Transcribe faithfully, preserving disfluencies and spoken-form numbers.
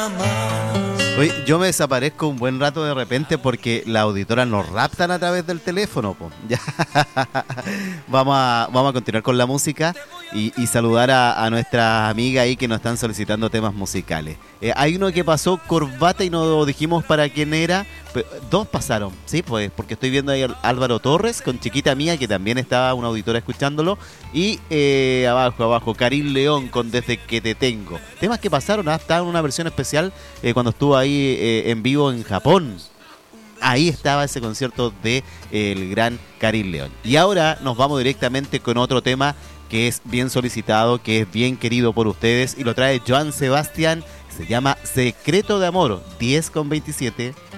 Oye, yo me desaparezco un buen rato de repente porque las auditoras nos raptan a través del teléfono, po. Ya. Vamos a, vamos a continuar con la música y, y saludar a, a nuestras amigas ahí que nos están solicitando temas musicales. Eh, hay uno que pasó corbata y no dijimos para quién era. Pero dos pasaron, sí, pues, porque estoy viendo ahí a Álvaro Torres con Chiquita Mía, que también estaba una auditora escuchándolo. Y eh, abajo, abajo, Karim León con Desde que te tengo. Temas que pasaron, ah, estaba en una versión especial eh, cuando estuvo ahí eh, en vivo en Japón. Ahí estaba ese concierto de eh, el gran Karim León. Y ahora nos vamos directamente con otro tema que es bien solicitado, que es bien querido por ustedes y lo trae Joan Sebastián. Se llama Secreto de Amor, diez con veintisiete.